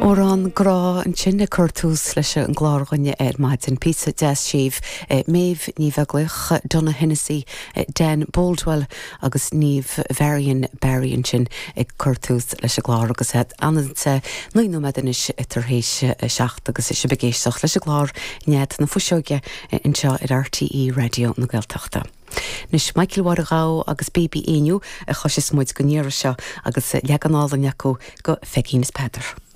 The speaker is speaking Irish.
Órán grá an sinne curtús leis an gláirghine maid an písa de sibh méh níomh agluch donna Hennessy den Baldwell agus níomh Varian Barrion sin curtús leis a glár agus het ananta nuú medan is tarhééis seach agus is begéisteach leis a glár nead na fuiseoge inseo RTE radio na Gaeltachta. Nis Michael Warragá agus baby Éniu a chos is muid go níra seo agus leaganála neacu go fegínas Peter.